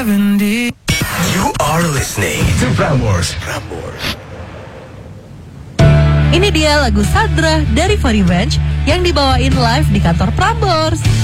70. You are listening to Prambors. Ini dia lagu Sadra dari For Revenge yang dibawain live di kantor Prambors.